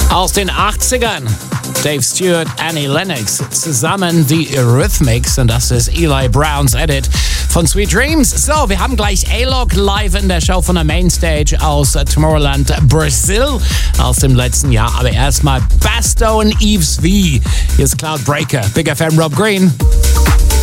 Aus den 80ern. Dave Stewart, Annie Lennox, zusammen The Eurythmics, und das ist Eli Browns Edit von Sweet Dreams. So, wir haben gleich A-Log live in der Show von der Mainstage aus Tomorrowland, Brazil, aus dem letzten Jahr. Aber erstmal Basto und Eves V. Hier ist Cloud Breaker. Big FM, Rob Green.